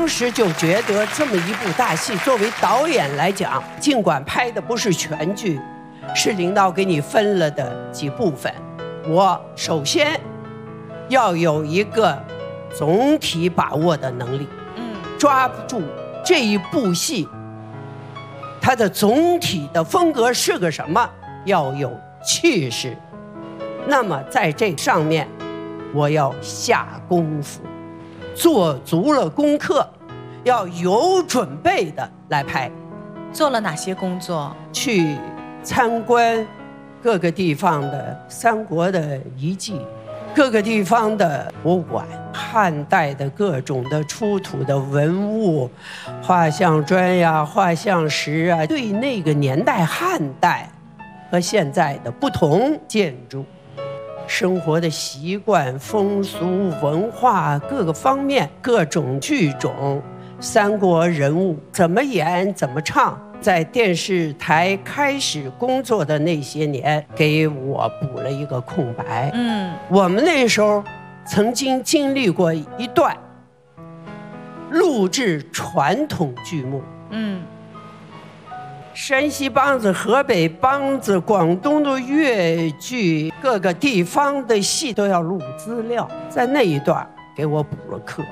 当时就觉得这么一部大戏，作为导演来讲，尽管拍的不是全剧，是领导给你分了的几部分，我首先要有一个总体把握的能力，抓不住这一部戏它的总体的风格是个什么，要有气势。那么在这上面我要下功夫，做足了功课，要有准备的来拍。 做了哪些工作？ 去参观各个地方的三国的遗迹，各个地方的博物馆，汉代的各种的出土的文物，画像砖呀、画像石啊，对那个年代汉代和现在的不同建筑、生活的习惯、风俗、文化各个方面、各种剧种、三国人物怎么演、怎么唱，在电视台开始工作的那些年，给我补了一个空白。我们那时候曾经经历过一段录制传统剧目，山西梆子、河北梆子、广东的粤剧，各个地方的戏都要录资料，在那一段给我补了课。